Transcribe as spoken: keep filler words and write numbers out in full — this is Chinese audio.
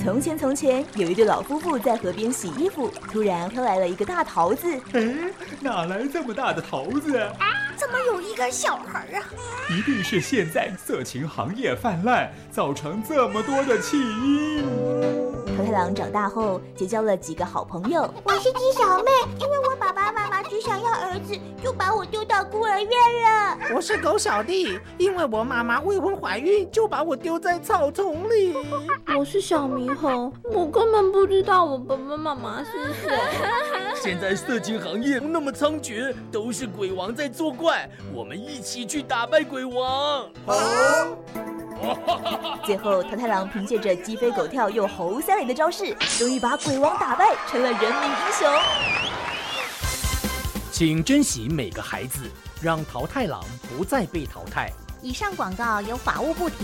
从前从前有一对老夫妇在河边洗衣服，突然飘来了一个大桃子。 哎，哪来这么大的桃子啊？ 怎么有一个小孩啊？ 一定是现在色情行业泛滥，造成这么多的弃婴。 桃太郎长大后结交了几个好朋友。 我是鸡小妹，因为我爸爸妈妈只想要儿子，就把我丢到孤儿院了。 我是狗小弟，因为我妈妈未婚怀孕，就把我丢在草丛里。 我是小猕猴，我根本不知道我爸爸妈妈是谁。 现在色情行业那么猖獗，都是鬼王在作怪，我们一起去打败鬼王。 好。 最后，桃太郎凭借着鸡飞狗跳又猴塞雷的招式，终于把鬼王打败，成了人民英雄。 请珍惜每个孩子，让桃太郎不再被淘汰。 以上广告由法务部提